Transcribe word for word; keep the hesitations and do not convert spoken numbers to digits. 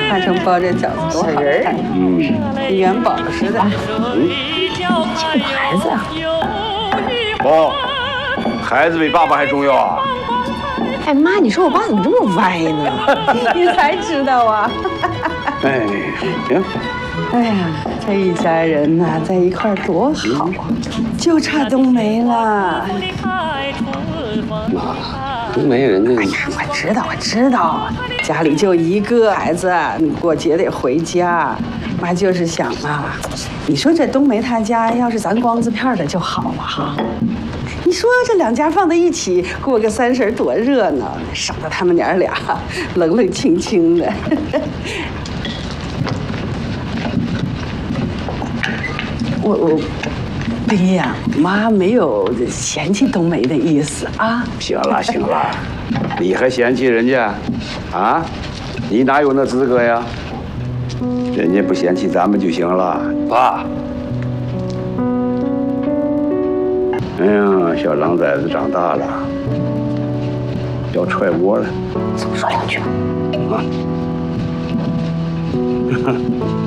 化成包着饺子多好看，嗯，元宝似的。嗯， 这个孩子啊， 哦，孩子比爸爸还重要啊！ 哎妈，你说我爸怎么这么歪呢？ 你才知道啊！ 哎，行。 哎呀，这一家人呐、在一块儿多好啊，就差冬梅了。 妈，冬梅人家…… 哎呀，我知道，我知道，家里就一个孩子，你过节得回家。妈就是想啊，你说这冬梅他家要是咱光子片的就好了哈。你说这两家放在一起过个三十多热闹，省得他们娘俩冷冷清清的。我我，林呀，妈没有嫌弃冬梅的意思啊。 行了行了，你还嫌弃人家？啊？你哪有那资格呀？人家不嫌弃咱们就行了，爸。哎呀，小狼崽子长大了，要踹窝了。 说两句。 啊。